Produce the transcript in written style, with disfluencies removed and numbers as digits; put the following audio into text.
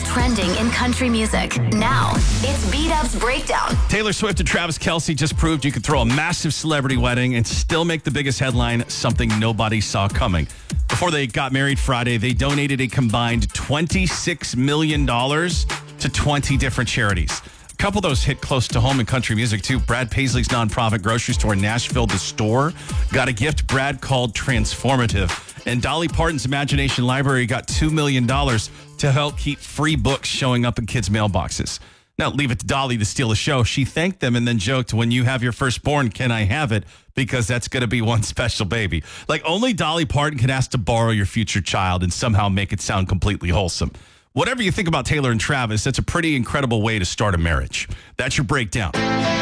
trending in country music. Now, it's B-Dub's Breakdown. Taylor Swift and Travis Kelce just proved you could throw a massive celebrity wedding and still make the biggest headline, something nobody saw coming. Before they got married Friday, they donated a combined $26 million to 20 different charities. A couple of those hit close to home in country music, too. Brad Paisley's nonprofit grocery store in Nashville, The Store, got a gift Brad called Transformative. And Dolly Parton's Imagination Library got $2 million to help keep free books showing up in kids' mailboxes. Now, leave it to Dolly to steal the show. She thanked them and then joked, when you have your firstborn, can I have it? Because that's going to be one special baby. Like, only Dolly Parton can ask to borrow your future child and somehow make it sound completely wholesome. Whatever you think about Taylor and Travis, that's a pretty incredible way to start a marriage. That's your breakdown.